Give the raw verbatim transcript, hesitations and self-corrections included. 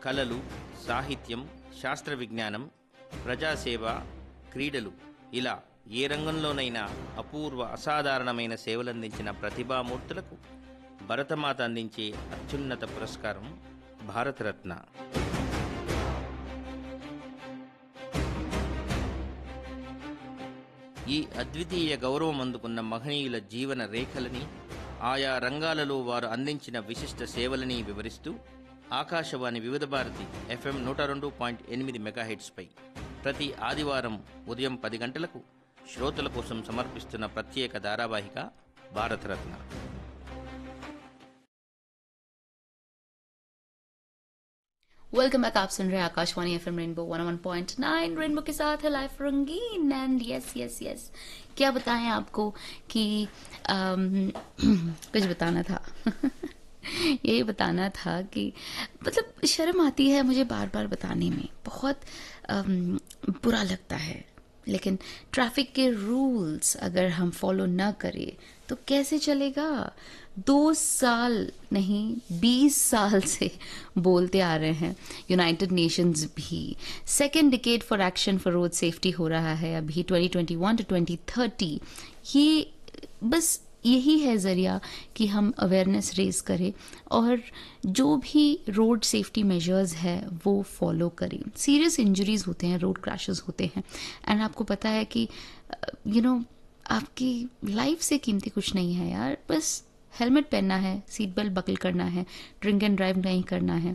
కళలు, సాహిత్యం, శాస్త్ర విజ్ఞానం, ప్రజాసేవ, క్రీడలు ఇలా ఏ రంగంలోనైనా అపూర్వ అసాధారణమైన సేవలందించిన ప్రతిభామూర్తులకు భరతమాత అందించే అత్యున్నత పురస్కారం భారతరత్న. ఈ అద్వితీయ గౌరవం అందుకున్న మహనీయుల జీవన రేఖలని, ఆయా రంగాలలో వారు అందించిన విశిష్ట సేవలని వివరిస్తూ ఆకాశవాణి వివిధ భారతి ఎఫ్ఎం నూట రెండు పాయింట్ ఎనిమిది మెగాహెట్స్పై ప్రతి ఆదివారం ఉదయం పది గంటలకు శ్రోతల కోసం సమర్పిస్తున్న ప్రత్యేక ధారావాహిక భారతరత్న. Welcome back. आप सुन रहे हैं Akashvani FM rainbow one one point nine. Rainbow के साथ है लाइफ रंगीन. एंड यस यस यस क्या बताएं आपको कि अम, कुछ बताना था. यही बताना था कि मतलब शर्म आती है मुझे बार बार बताने में, बहुत अम, बुरा लगता है. लेकिन ट्रैफिक के रूल्स अगर हम फॉलो ना करें तो कैसे चलेगा. दो साल नहीं बीस साल से बोलते आ रहे हैं. यूनाइटेड नेशंस भी second decade for action for road safety हो रहा है अभी twenty twenty one two twenty thirty. ये बस यही है ज़रिया कि हम अवेयरनेस रेज करें और जो भी रोड सेफ्टी मेजर्स है वो फॉलो करें. सीरियस इंजरीज होते हैं, रोड क्रैशेस होते हैं. एंड आपको पता है कि यू नो आपकी लाइफ से कीमती कुछ नहीं है यार. बस हेलमेट पहनना है, सीट बेल्ट बकल करना है, ड्रिंक एंड ड्राइव नहीं करना है.